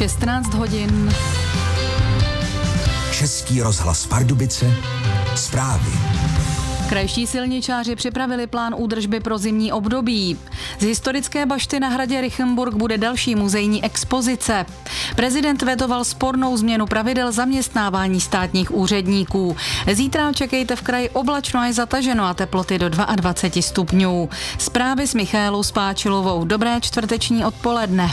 16 hodin. Český rozhlas Pardubice, zprávy. Krajští silničáři připravili plán údržby pro zimní období. Z historické bašty na hradě Rychenburg bude další muzejní expozice. Prezident vetoval spornou změnu pravidel zaměstnávání státních úředníků. Zítra čekejte v kraji oblačno až zataženo a teploty do 22 stupňů. Zprávy s Michaelou Spáčilovou. Dobré čtvrteční odpoledne.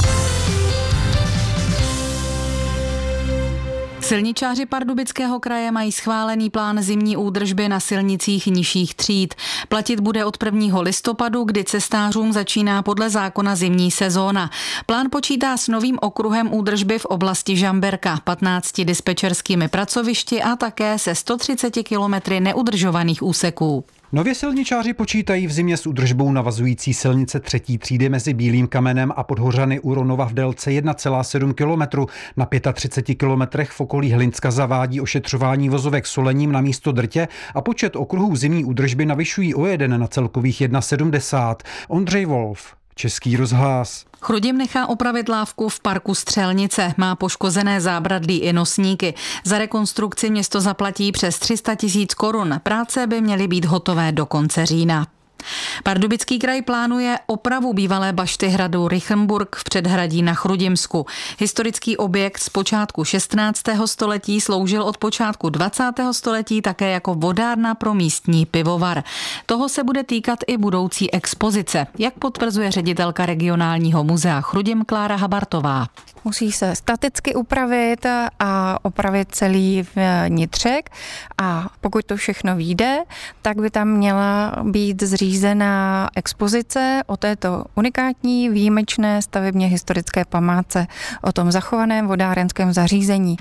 Silničáři Pardubického kraje mají schválený plán zimní údržby na silnicích nižších tříd. Platit bude od 1. listopadu, kdy cestářům začíná podle zákona zimní sezóna. Plán počítá s novým okruhem údržby v oblasti Žamberka, 15 dispečerskými pracovišti a také se 130 kilometry neudržovaných úseků. Nově silničáři počítají v zimě s údržbou navazující silnice 3. třídy mezi Bílým Kamenem a Podhořany u Ronova v délce 1,7 km. Na 35 kilometrech v okolí Hlinska zavádí ošetřování vozovek solením na místo drtě a počet okruhů zimní údržby navyšují o 1 na celkových 1,70. Ondřej Wolf, Český rozhlas. Chrudim nechá opravit lávku v parku Střelnice. Má poškozené zábradlí i nosníky. Za rekonstrukci město zaplatí přes 300 000 korun. Práce by měly být hotové do konce října. Pardubický kraj plánuje opravu bývalé bašty hradu Rychenburg v předhradí na Chrudimsku. Historický objekt z počátku 16. století sloužil od počátku 20. století také jako vodárna pro místní pivovar. Toho se bude týkat i budoucí expozice, jak potvrzuje ředitelka regionálního muzea Chrudim Klára Habartová. Musí se staticky upravit a opravit celý vnitřek a pokud to všechno vyjde, tak by tam měla být zřízená expozice o této unikátní, výjimečné stavebně historické památce, o tom zachovaném vodárenském zařízení.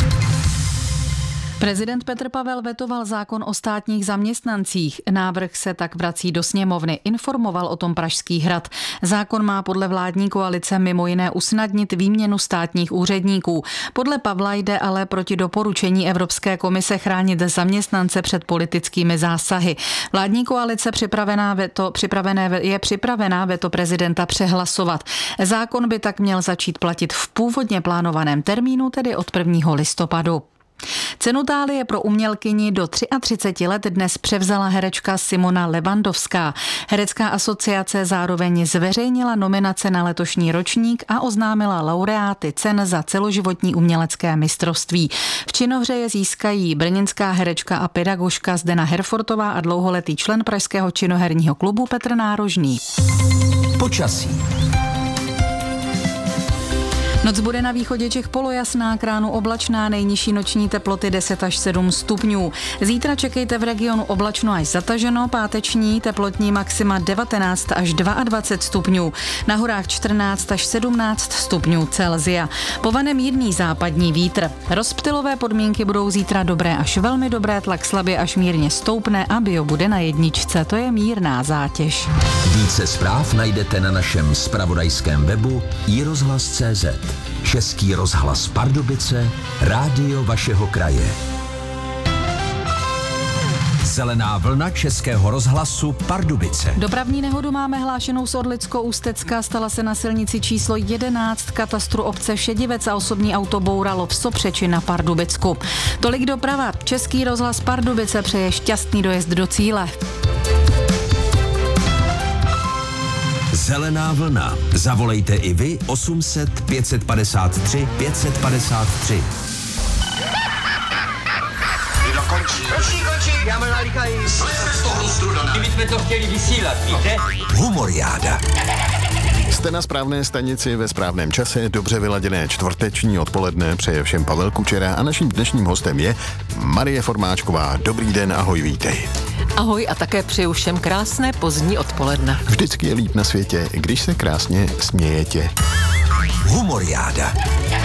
Prezident Petr Pavel vetoval zákon o státních zaměstnancích. Návrh se tak vrací do sněmovny, informoval o tom Pražský hrad. Zákon má podle vládní koalice mimo jiné usnadnit výměnu státních úředníků. Podle Pavla jde ale proti doporučení Evropské komise chránit zaměstnance před politickými zásahy. Vládní koalice je připravená veto prezidenta přehlasovat. Zákon by tak měl začít platit v původně plánovaném termínu, tedy od 1. listopadu. Cenu Thálie pro umělkyni do 33 let dnes převzala herečka Simona Levandovská. Herecká asociace zároveň zveřejnila nominace na letošní ročník a oznámila laureáty cen za celoživotní umělecké mistrovství. V činohře je získají brněnská herečka a pedagožka Zdena Herfortová a dlouholetý člen pražského činoherního klubu Petr Nárožný. Počasí. Noc bude na východě Čech polojasná, k ránu oblačná, nejnižší noční teploty 10 až 7 stupňů. Zítra čekejte v regionu oblačno až zataženo, páteční teplotní maxima 19 až 22 stupňů. Na horách 14 až 17 stupňů Celsia. Povane mírný západní vítr. Rozptylové podmínky budou zítra dobré až velmi dobré, tlak slabě až mírně stoupne a bio bude na 1, to je mírná zátěž. Více zpráv najdete na našem zpravodajském webu iRozhlas.cz. Český rozhlas Pardubice, rádio vašeho kraje. Zelená vlna Českého rozhlasu Pardubice. Dopravní nehodu máme hlášenou z Orlicko-Ústecka, stala se na silnici číslo 11 katastru obce Všedivec a osobní auto bouralo v Sopřeči na Pardubicku. Tolik doprava. Český rozhlas Pardubice přeje šťastný dojezd do cíle. Zelená vlna. Zavolejte i vy 800 553 553. Končí, já mám nalíkají. Kdybychom to chtěli vysílat, víte? Humoriáda. Jste na správné stanici ve správném čase, dobře vyladěné čtvrteční odpoledne přeje všem Pavel Kučera a naším dnešním hostem je Marie Formáčková. Dobrý den, ahoj, vítej. Ahoj a také přeju všem krásné pozdní odpoledne. Vždycky je líp na světě, když se krásně smějete. Humoriáda.